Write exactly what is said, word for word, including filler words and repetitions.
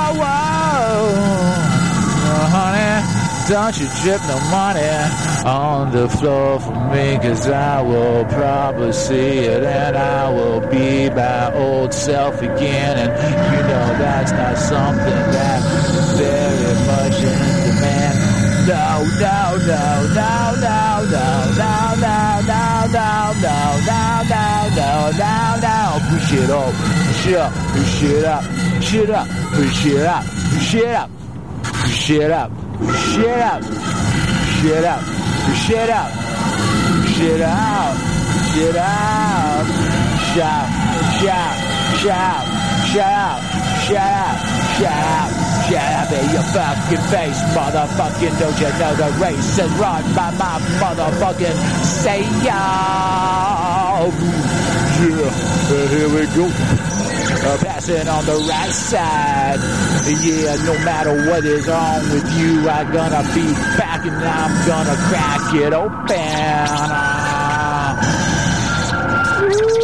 whoa, oh, honey, don't you drip no money on the floor for me, cause I will probably see it and I will be my old self again. And you know that's not something that's very much in demand. No, no, no, no, no, no, no, no, no, no, no, no, no, no, no, no. Push it up, push it up, push it up, push it up, push it up, push it up, push it up, push it up, push it up, push it up, push it out, push it out. Shout, shout, shout, shout, shout, shout, shout in your fucking face, motherfucking. Don't you know the race is run by my motherfucking say yo. Yeah, and here we go. Uh, passing on the right side. Yeah, no matter what is wrong with you, I'm gonna be back and I'm gonna crack it open. Uh,